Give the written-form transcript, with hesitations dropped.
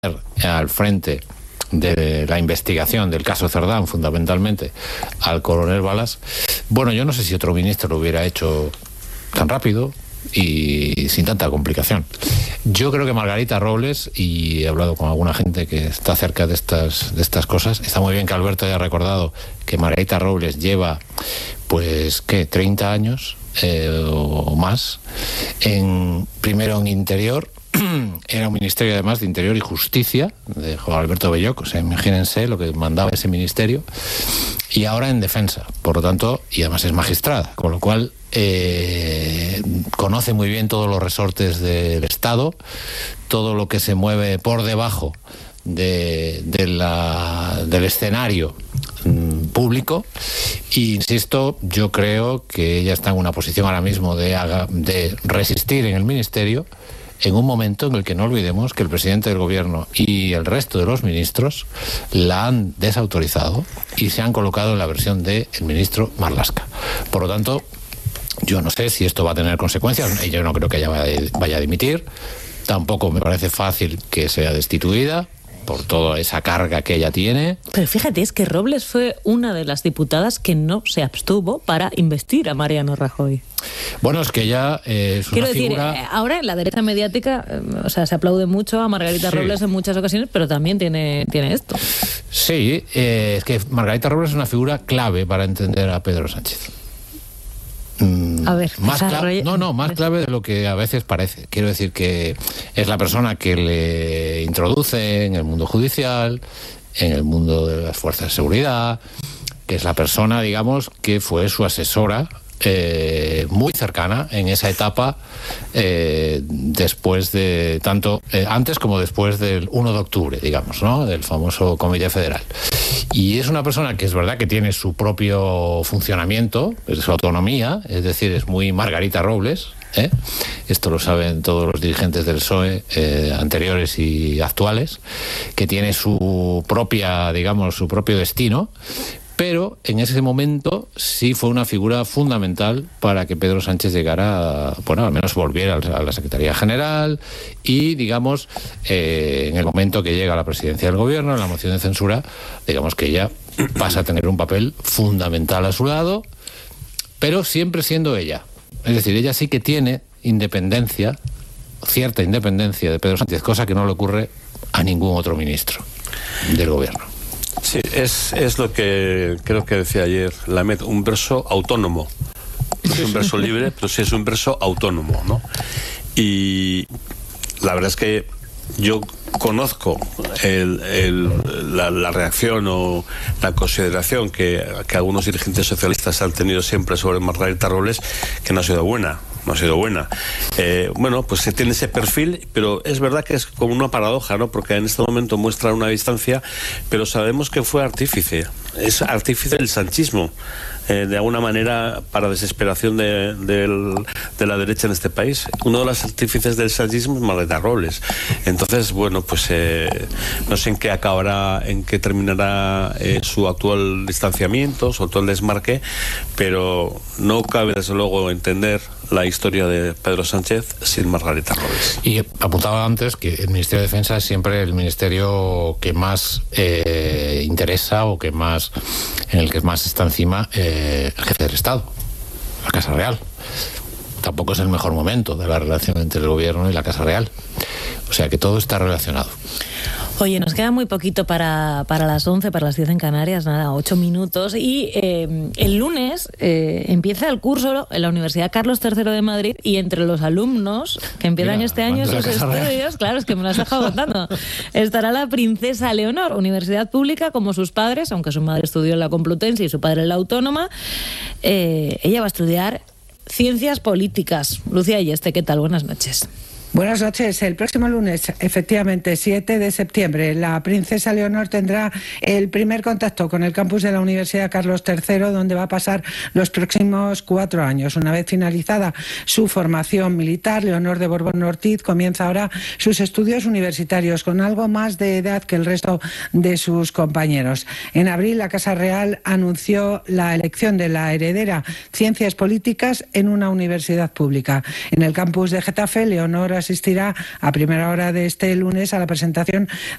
al frente de la investigación del caso Cerdán, fundamentalmente, al coronel Balas, bueno, yo no sé si otro ministro lo hubiera hecho tan rápido y sin tanta complicación. Yo creo que Margarita Robles, y he hablado con alguna gente que está cerca de estas cosas, está muy bien que Alberto haya recordado que Margarita Robles lleva, pues, ¿qué?, 30 años o más, primero en Interior. Era un ministerio además de Interior y Justicia de Juan Alberto Belloc, o sea, imagínense lo que mandaba ese ministerio, y ahora en Defensa, por lo tanto, y además es magistrada, con lo cual conoce muy bien todos los resortes del Estado, todo lo que se mueve por debajo del escenario público, y insisto, yo creo que ella está en una posición ahora mismo de resistir en el ministerio, en un momento en el que no olvidemos que el presidente del gobierno y el resto de los ministros la han desautorizado y se han colocado en la versión del ministro Marlaska. Por lo tanto, yo no sé si esto va a tener consecuencias. Yo no creo que ella vaya a dimitir. Tampoco me parece fácil que sea destituida por toda esa carga que ella tiene. Pero fíjate, es que Robles fue una de las diputadas que no se abstuvo para investir a Mariano Rajoy. Bueno, es que ella es una figura... decir, ahora en la derecha mediática, o sea, se aplaude mucho a Margarita Robles en muchas ocasiones, pero también tiene esto. Sí, es que Margarita Robles es una figura clave para entender a Pedro Sánchez. A ver, más clave de lo que a veces parece. Quiero decir que es la persona que le introduce en el mundo judicial, en el mundo de las fuerzas de seguridad, que es la persona, digamos, que fue su asesora muy cercana en esa etapa, después de tanto antes como después del 1 de octubre, digamos, ¿no?, del famoso Comité Federal. Y es una persona que es verdad que tiene su propio funcionamiento, su autonomía, es decir, es muy Margarita Robles, esto lo saben todos los dirigentes del PSOE, anteriores y actuales, que tiene su propia, digamos, su propio destino. Pero en ese momento sí fue una figura fundamental para que Pedro Sánchez llegara, bueno, al menos volviera a la Secretaría General y, digamos, en el momento que llega a la presidencia del gobierno, en la moción de censura, digamos que ella pasa a tener un papel fundamental a su lado, pero siempre siendo ella. Es decir, ella sí que tiene independencia, cierta independencia de Pedro Sánchez, cosa que no le ocurre a ningún otro ministro del gobierno. Sí, es lo que creo que decía ayer Lamet, un verso autónomo. No es un verso libre, pero sí es un verso autónomo, ¿no? Y la verdad es que yo conozco la reacción o la consideración que algunos dirigentes socialistas han tenido siempre sobre Margarita Robles, que no ha sido buena. Bueno, pues se tiene ese perfil, pero es verdad que es como una paradoja, ¿no? Porque en este momento muestra una distancia, pero sabemos que fue artífice, es artífice del sanchismo, de alguna manera para desesperación de la derecha en este país. Uno de los artífices del sanchismo es Margarita Robles. Entonces, bueno, pues no sé en qué acabará, en qué terminará su actual distanciamiento, su actual desmarque, pero no cabe desde luego entender la historia de Pedro Sánchez sin Margarita Robles. Y apuntaba antes que el Ministerio de Defensa es siempre el ministerio que más interesa o que más, en el que más está encima el jefe del Estado, la Casa Real. Tampoco es el mejor momento de la relación entre el gobierno y la Casa Real. O sea que todo está relacionado. Oye, nos queda muy poquito para las 11, para las 10 en Canarias, nada, 8 minutos. Y el lunes empieza el curso en la Universidad Carlos III de Madrid, y entre los alumnos que empiezan este año sus estudios, claro, es que me lo has dejado contando, estará la princesa Leonor, universidad pública como sus padres, aunque su madre estudió en la Complutense y su padre en la Autónoma. Ella va a estudiar Ciencias Políticas. Lucía Ayeste, ¿qué tal? Buenas noches. Buenas noches. El próximo lunes, efectivamente, 7 de septiembre, la princesa Leonor tendrá el primer contacto con el campus de la Universidad Carlos III, donde va a pasar los próximos 4 años. Una vez finalizada su formación militar, Leonor de Borbón-Ortiz comienza ahora sus estudios universitarios con algo más de edad que el resto de sus compañeros. En abril, la Casa Real anunció la elección de la heredera Ciencias Políticas en una universidad pública. En el campus de Getafe, Leonor ha asistirá a primera hora de este lunes a la presentación